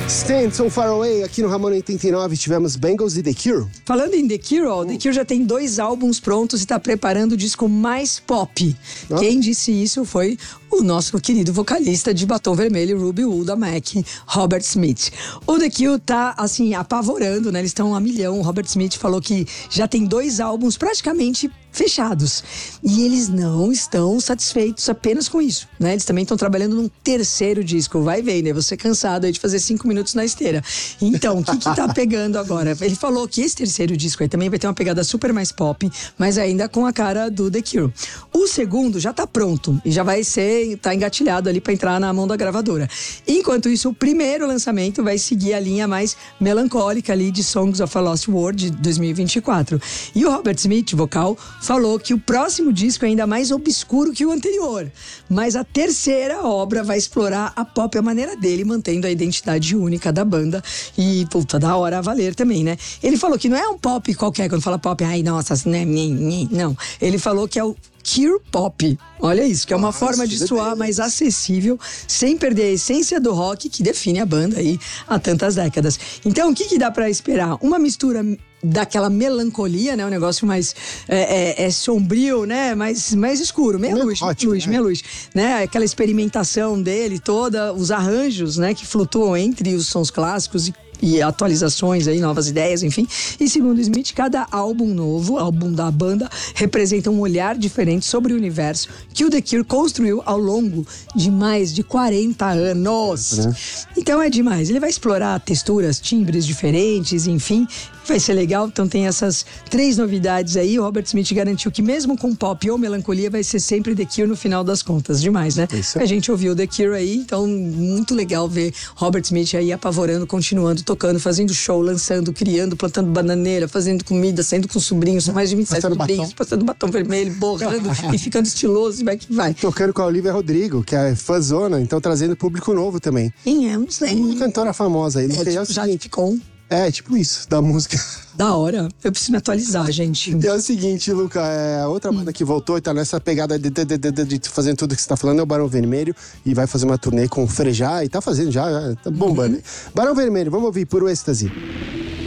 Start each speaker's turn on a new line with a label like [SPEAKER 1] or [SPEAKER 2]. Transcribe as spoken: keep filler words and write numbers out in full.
[SPEAKER 1] Stand So Far Away, aqui no Ramon oitenta e nove tivemos Bangles e The Cure.
[SPEAKER 2] Falando em The Cure, ó, The Cure já tem dois álbuns prontos e tá preparando o disco mais pop. Oh. Quem disse isso foi o nosso querido vocalista de Batom Vermelho, Ruby Woo, da Mac, Robert Smith. O The Cure tá, assim, apavorando, né? Eles estão a milhão. O Robert Smith falou que já tem dois álbuns praticamente fechados. E eles não estão satisfeitos apenas com isso, né? Eles também estão trabalhando num terceiro disco. Vai ver, né? Você cansado aí de fazer cinco minutos na esteira. Então, o que que tá pegando agora? Ele falou que esse terceiro disco aí também vai ter uma pegada super mais pop, mas ainda com a cara do The Cure. O segundo já tá pronto e já vai ser, tá engatilhado ali pra entrar na mão da gravadora. Enquanto isso, o primeiro lançamento vai seguir a linha mais melancólica ali de Songs of a Lost World de dois mil e vinte e quatro. E o Robert Smith, vocal, falou que o próximo disco é ainda mais obscuro que o anterior, mas a terceira obra vai explorar a pop à maneira dele, mantendo a identidade única da banda e, puta, da hora a valer também, né? Ele falou que não é um pop qualquer, quando fala pop, ai, nossa, né, não. Ele falou que é o Cure Pop. Olha isso, que é uma Nossa, forma de soar mais acessível, sem perder a essência do rock que define a banda aí há tantas décadas. Então, o que que dá pra esperar? Uma mistura daquela melancolia, né? Um negócio mais é, é, é sombrio, né? Mais, mais escuro, meia luz,
[SPEAKER 1] ótimo,
[SPEAKER 2] luz,
[SPEAKER 1] né?
[SPEAKER 2] meia luz, né? Aquela experimentação dele toda, os arranjos, né? Que flutuam entre os sons clássicos e e atualizações aí, novas ideias, enfim. E segundo Smith, cada álbum novo, álbum da banda, representa um olhar diferente sobre o universo que o The Cure construiu ao longo de mais de quarenta anos. Uhum. Então é demais. Ele vai explorar texturas, timbres diferentes, enfim. Vai ser legal, então tem essas três novidades aí. O Robert Smith garantiu que mesmo com pop ou melancolia vai ser sempre The Cure no final das contas. Demais, né? Isso. A gente ouviu The Cure aí, então muito legal ver Robert Smith aí apavorando, continuando, tocando, fazendo show, lançando, criando, plantando bananeira, fazendo comida, saindo com sobrinhos, mais de vinte e sete sobrinhos, passando batom vermelho, borrando e ficando estiloso e vai que vai.
[SPEAKER 1] Tocando com a Olivia Rodrigo, que é fãzona, então trazendo público novo também.
[SPEAKER 2] Quem é? Não sei.
[SPEAKER 1] Uma cantora famosa aí.
[SPEAKER 2] É, tipo,
[SPEAKER 1] é o
[SPEAKER 2] já
[SPEAKER 1] seguinte,
[SPEAKER 2] ficou.
[SPEAKER 1] É, tipo isso, da música.
[SPEAKER 2] Da hora. Eu preciso me atualizar, gente.
[SPEAKER 1] E é o seguinte, Luca, é, a outra banda que voltou e tá nessa pegada de, de, de, de, de fazendo tudo que você tá falando é o Barão Vermelho. E vai fazer uma turnê com o Frejá e tá fazendo já, já tá bombando. Uhum. Barão Vermelho, vamos ouvir Puro Êxtase.